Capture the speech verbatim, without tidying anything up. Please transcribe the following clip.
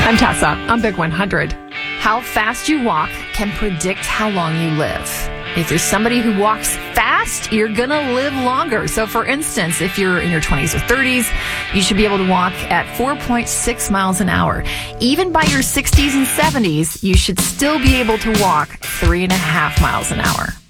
I'm Tessa. I'm Big one hundred. How fast you walk can predict how long you live. If you're somebody who walks fast, you're going to live longer. So, for instance, if you're in your twenties or thirties, you should be able to walk at four point six miles an hour. Even by your sixties and seventies, you should still be able to walk three and a half miles an hour.